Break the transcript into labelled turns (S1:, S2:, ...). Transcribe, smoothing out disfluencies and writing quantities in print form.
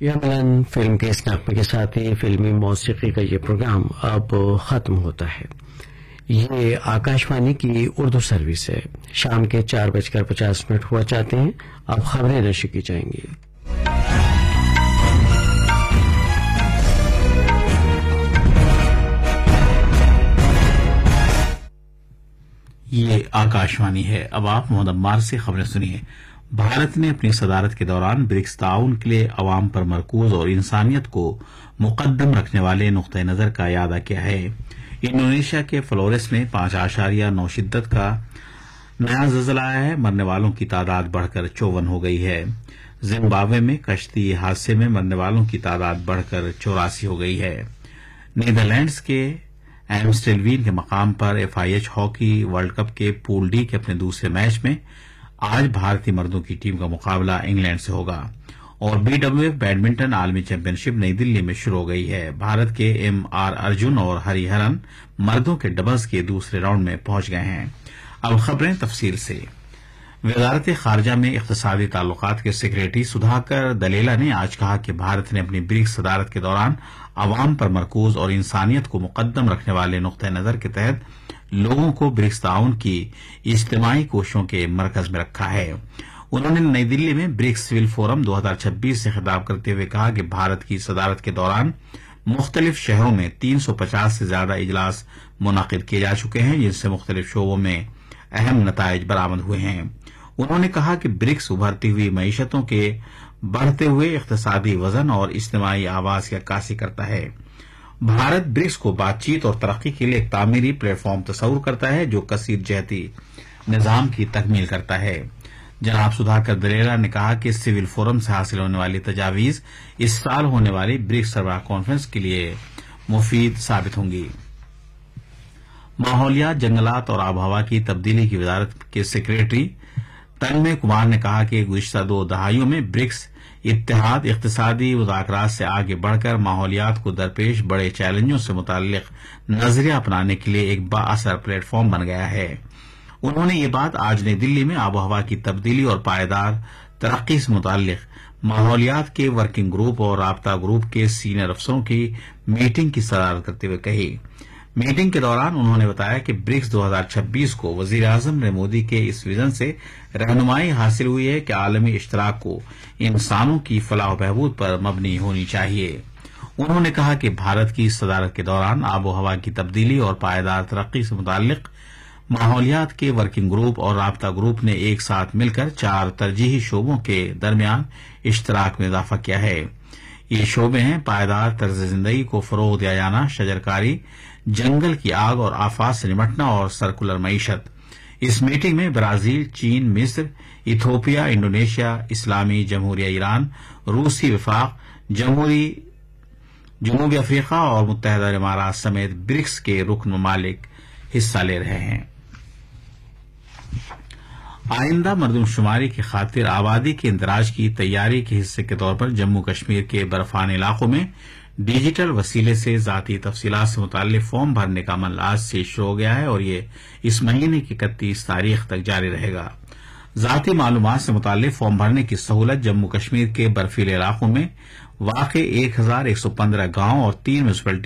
S1: یمن film کے اس نغمے کے ساتھ ہی فلمی موسیقی کا یہ پروگرام اب ختم ہوتا ہے۔ یہ آکاشوانی کی اردو سروس ہے۔ شام کے 4:50 ہوا چاہتے ہیں، اب خبریں نشر کی جائیں گی۔
S2: یہ آکاشوانی ہے۔ اب آپ محمد عمار سے خبریں سنیے۔ بھارت نے اپنی صدارت کے دوران برکس تعاون کے لیے عوام پر مرکوز اور انسانیت کو مقدم رکھنے والے نقطہ نظر کا اعادہ کیا ہے۔ انڈونیشیا کے فلورس میں 5.9 شدت کا نیا زلزلہ آیا ہے۔ مرنے والوں کی تعداد بڑھ کر 54 ہو گئی ہے۔ زمبابوے میں کشتی حادثے میں مرنے والوں کی تعداد بڑھ کر 84 ہو گئی ہے۔ نیدرلینڈز کے ایمسٹلوین کے مقام پر FIH ہاکی ورلڈ کپ کے پول ڈی کے اپنے دوسرے میچ میں آج بھارتی مردوں کی ٹیم کا مقابلہ انگلینڈ سے ہوگا، اور BWF بیڈمنٹن عالمی چیمپئن شپ نئی دلی میں شروع ہو گئی ہے۔ بھارت کے MR ارجن اور ہری ہرن مردوں کے ڈبلز کے دوسرے راؤنڈ میں پہنچ گئے ہیں۔ اب خبریں تفصیل سے۔ وزارت خارجہ میں اقتصادی تعلقات کے سیکریٹری سدھاکر دلیلا نے آج کہا کہ بھارت نے اپنی برکس صدارت کے دوران عوام پر مرکوز اور انسانیت کو مقدم رکھنے والے نقطہ نظر کے تحت لوگوں کو برکس تعاون کی اجتماعی کوششوں کے مرکز میں رکھا ہے۔ انہوں نے نئی دلی میں برکس سول فورم 2026 سے خطاب کرتے ہوئے کہا کہ بھارت کی صدارت کے دوران مختلف شہروں میں 350 سے زیادہ اجلاس منعقد کیے جا چکے ہیں، جن سے مختلف شعبوں میں اہم نتائج برآمد ہوئے ہیں۔ انہوں نے کہا کہ برکس ابھرتی ہوئی معیشتوں کے بڑھتے ہوئے اقتصادی وزن اور اجتماعی آواز کی عکاسی کرتا ہے۔ بھارت برکس کو بات چیت اور ترقی کے لیے ایک تعمیری پلیٹ فارم تصور کرتا ہے جو کثیر جہتی نظام کی تکمیل کرتا ہے۔ جناب سدھاکر دلیلا نے کہا کہ سول فورم سے حاصل ہونے والی تجاویز اس سال ہونے والی برکس سربراہ کانفرنس کے لیے مفید ثابت ہوں گی۔ ماحولیات، جنگلات اور آب و ہوا کی تبدیلی کی وزارت کے سیکریٹری تنمے کمار نے کہا کہ گزشتہ 2 دہائیوں میں برکس اتحاد اقتصادی مذاکرات سے آگے بڑھ کر ماحولیات کو درپیش بڑے چیلنجوں سے متعلق نظریہ اپنانے کے لیے ایک بااثر پلیٹ فارم بن گیا ہے۔ انہوں نے یہ بات آج نئی دلی میں آب و ہوا کی تبدیلی اور پائیدار ترقی سے متعلق ماحولیات کے ورکنگ گروپ اور رابطہ گروپ کے سینئر افسروں کی میٹنگ کی صدارت کرتے ہوئے کہی۔ میٹنگ کے دوران انہوں نے بتایا کہ برکس 2026 کو وزیر اعظم نریندر مودی کے اس وژن سے رہنمائی حاصل ہوئی ہے کہ عالمی اشتراک کو انسانوں کی فلاح و بہبود پر مبنی ہونی چاہیے۔ انہوں نے کہا کہ بھارت کی صدارت کے دوران آب و ہوا کی تبدیلی اور پائیدار ترقی سے متعلق ماحولیات کے ورکنگ گروپ اور رابطہ گروپ نے ایک ساتھ مل کر 4 ترجیحی شعبوں کے درمیان اشتراک میں اضافہ کیا ہے۔ یہ شعبے ہیں: پائیدار طرز زندگی کو فروغ دیا جانا، شجرکاری، جنگل کی آگ اور آفات سے نمٹنا اور سرکولر معیشت۔ اس میٹنگ میں برازیل، چین، مصر، ایتھوپیا، انڈونیشیا، اسلامی جمہوریہ ایران، روسی وفاق، جنوبی افریقہ اور متحدہ امارات سمیت برکس کے رکن ممالک حصہ لے رہے ہیں۔ آئندہ مردم شماری کی خاطر آبادی کے اندراج کی تیاری کے حصے کے طور پر جموں کشمیر کے برفانی علاقوں میں ڈیجیٹل وسیلے سے ذاتی تفصیلات سے متعلق فارم بھرنے کا عمل آج سے شروع ہو گیا ہے اور یہ اس مہینے کی 31 تاریخ تک جاری رہے گا۔ ذاتی معلومات سے متعلق فارم بھرنے کی سہولت جموں کشمیر کے برفیلے علاقوں میں واقع 1115 گاؤں اور 3 میونسپلٹی